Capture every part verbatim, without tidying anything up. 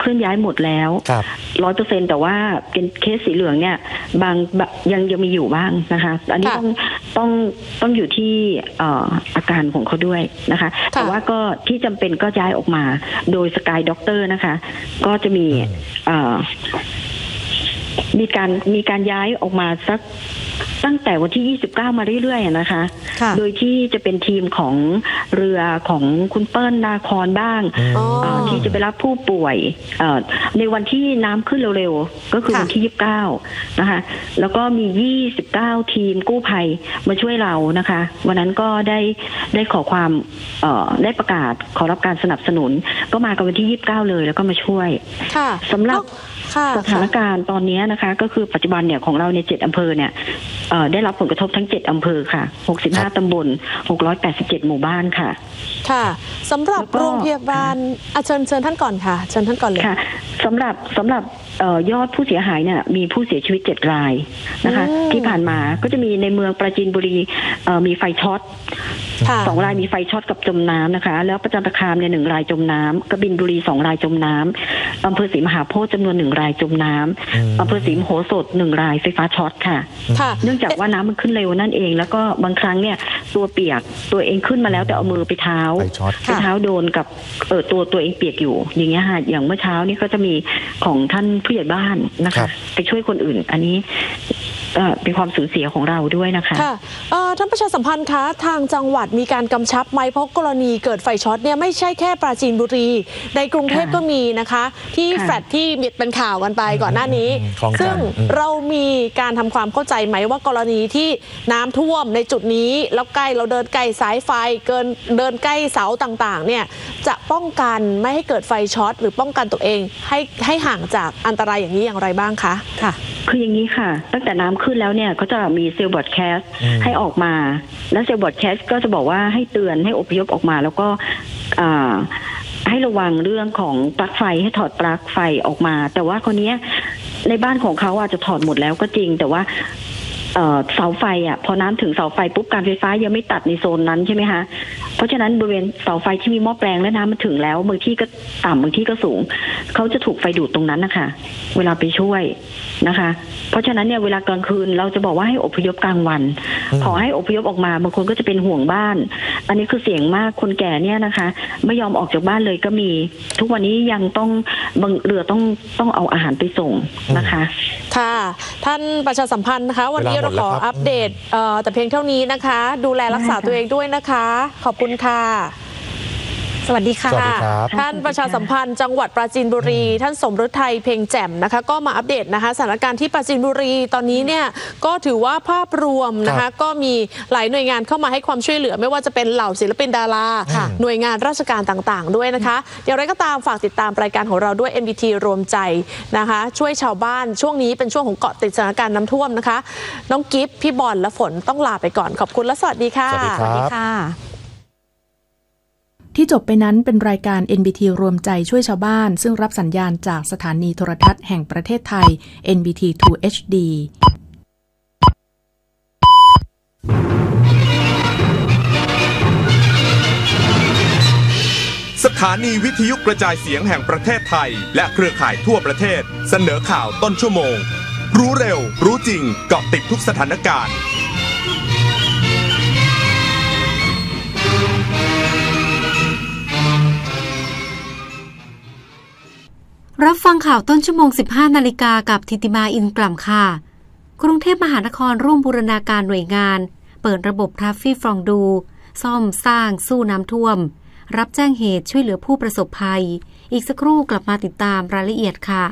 ลื่อนย้ายหมดแล้วร้อยเปอร์เซ็นต์แต่ว่าเป็นเคสสีเหลืองเนี่ยบางยังยังมีอยู่บ้างนะคะอันนี้ต้องต้องต้องอยู่ที่เอ่ออาการของเขาด้วยนะคะแต่ว่าก็ที่จำเป็นก็ย้ายออกมาโดยสกายด็อกเตอร์นะคะก็จะมีเอ่อมีการมีการย้ายออกมาสักตั้งแต่วันที่ยี่สิบเก้ามาเรื่อยๆนะคะโดยที่จะเป็นทีมของเรือของคุณเปิ้ลนาครบ้างที่จะไปรับผู้ป่วยในวันที่น้ำขึ้นเร็วๆก็คือวันที่ยี่สิบเก้านะคะแล้วก็มียี่สิบเก้าทีมกู้ภัยมาช่วยเรานะคะวันนั้นก็ได้ได้ขอความได้ประกาศขอรับการสนับสนุนก็มากันวันที่ยี่สิบเก้าเลยแล้วก็มาช่วยสำหรับสถานการณ์ตอนนี้นะคะก็คือปัจจุบันเนี่ยของเราในเจ็ดอำเภอเนี่ยได้รับผลกระทบทั้งเจ็ดอำเภอค่ะหกสิบห้าตำบลหกร้อยแปดสิบเจ็ดหมู่บ้านค่ะค่ะสำหรับโรงพยาบาลเชิญเชิญท่านก่อนค่ะเชิญท่านก่อนเลยค่ะสำหรับสำหรับยอดผู้เสียหายเนี่ยมีผู้เสียชีวิตเจ็ดรายนะคะที่ผ่านมาก็จะมีในเมืองปราจีนบุรีมีไฟช็อตสองรายมีไฟช็อตกับจมน้ำนะคะแล้วประจันตคามเนี่ยหนึ่งรายจมน้ำกบินบุรีสองรายจมน้ำอำเภอศรีมหาโพธิ์จำนวนหนึ่งรายจมน้ำอำเภอศรีมโหสถหนึ่งรายไฟฟ้าช็อตค่ะเนื่องจากว่าน้ำมันขึ้นเร็วนั่นเองแล้วก็บางครั้งเนี่ยตัวเปียกตัวเองขึ้นมาแล้วแต่เอามือไปเท้าไปเท้าโดนกับเออตัวตัวเองเปียกอยู่อย่างเงี้ยค่ะอย่างเมื่อเช้านี่ก็จะมีของท่านผู้ใหญ่บ้านนะคะไปช่วยคนอื่นอันนี้เป็นความสูญเสียของเราด้วยนะคะค่ะท่านประชาสัมพันธ์คะทางจังหวัดมีการกำชับไหมเพราะกรณีเกิดไฟช็อตเนี่ยไม่ใช่แค่ปราจีนบุรีในกรุงเทพก็มีนะคะที่แฟลตที่เป็นข่าวกันไปก่อนหน้านี้ซึ่งเรามีการทำความเข้าใจไหมว่ากรณีที่น้ำท่วมในจุดนี้แล้วใกล้เราเดินใกล้สายไฟเกินเดินใกล้เสาต่างๆเนี่ยจะป้องกันไม่ให้เกิดไฟช็อตหรือป้องกันตัวเองให้ให้ห่างจากอันตรายอย่างนี้อย่างไรบ้างคะค่ะคืออย่างนี้ค่ะตั้งแต่น้ำขึ้นแล้วเนี่ยเขาจะมีเซลล์บอร์ดแคสต์ให้ออกมาแล้วเซลล์บอร์ดแคสต์ก็จะบอกว่าให้เตือนให้อพยพออกมาแล้วก็ให้ระวังเรื่องของปลั๊กไฟให้ถอดปลั๊กไฟออกมาแต่ว่าคนนี้ในบ้านของเขาอาจจะถอดหมดแล้วก็จริงแต่ว่าเสาไฟอ่ะพอน้ำถึงเสาไฟปุ๊บการไฟฟ้ายังไม่ตัดในโซนนั้นใช่ไหมคะเพราะฉะนั้นบริเวณเสาไฟที่มีหม้อแปลงและน้ำมันถึงแล้วบางที่ก็ต่ำบางที่ก็สูงเขาจะถูกไฟดูดตรงนั้นนะคะเวลาไปช่วยนะคะเพราะฉะนั้นเนี่ยเวลากลางคืนเราจะบอกว่าให้อพยพกลางวันขอให้อพยพออกมาบางคนก็จะเป็นห่วงบ้านอันนี้คือเสี่ยงมากคนแก่เนี่ยนะคะไม่ยอมออกจากบ้านเลยก็มีทุกวันนี้ยังต้องบางเรือต้องต้องเอาอาหารไปส่งนะคะค่ะท่านประชาสัมพันธ์นะคะวันนี้เราขออัปเดตแต่เพียงเท่านี้นะคะดูแลรักษาตัวเองด้วยนะคะขอบคุณค่ะสวัสดีค่ะท่านประชาสัมพันธ์จังหวัดปราจีนบุรีท่านสมฤทัยเพ็งแจ่มนะคะก็มาอัปเดตนะคะสถานการณ์ที่ปราจีนบุรีตอนนี้เนี่ยก็ถือว่าภาพรวมนะคะก็มีหลายหน่วยงานเข้ามาให้ความช่วยเหลือไม่ว่าจะเป็นเหล่าศิลปินดาราหน่วยงานราชการต่างๆด้วยนะคะอย่างไรก็ตามฝากติดตามรายการของเราด้วย เอ็น บี ที รวมใจนะคะช่วยชาวบ้านช่วงนี้เป็นช่วงของเกาะติดสถานการณ์น้ำท่วมนะคะน้องกิฟต์พี่บอลและฝนต้องลาไปก่อนขอบคุณและสวัสดีค่ะสวัสดีค่ะที่จบไปนั้นเป็นรายการ เอ็น บี ที รวมใจช่วยชาวบ้านซึ่งรับสัญญาณจากสถานีโทรทัศน์แห่งประเทศไทย เอ็น บี ที ทู เอช ดีสถานีวิทยุกระจายเสียงแห่งประเทศไทยและเครือข่ายทั่วประเทศเสนอข่าวต้นชั่วโมงรู้เร็วรู้จริงเกาะติดทุกสถานการณ์รับฟังข่าวต้นชั่วโมง สิบห้า นาฬิกากับธิติมาอินกล่ำค่ะกรุงเทพมหานครร่วมบูรณาการหน่วยงานเปิดระบบทราฟฟี่ฟรองดูซ่อมสร้างสู้น้ำท่วมรับแจ้งเหตุช่วยเหลือผู้ประสบภัยอีกสักครู่กลับมาติดตามรายละเอียดค่ะ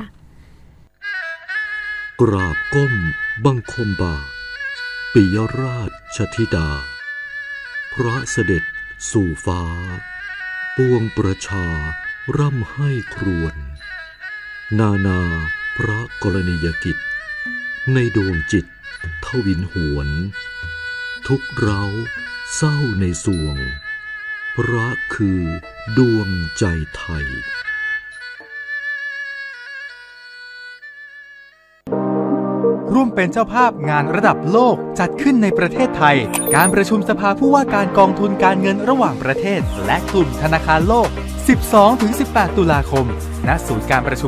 กราบก้มบังคมบาทปิยราชธิดาพระเสด็จสู่ฟ้าปวงประชาร่ำให้ครวญนานาพระกรณียกิจในดวงจิตทวินหวนทุกเร้าเศร้าในสวงพระคือดวงใจไทยร่วมเป็นเจ้าภาพงานระดับโลกจัดขึ้นในประเทศไทยการประชุมสภาผู้ว่าการกองทุนการเงินระหว่างประเทศและกลุ่มธนาคารโลก สิบสองถึงสิบแปด ตุลาคมณศูนย์การประชุม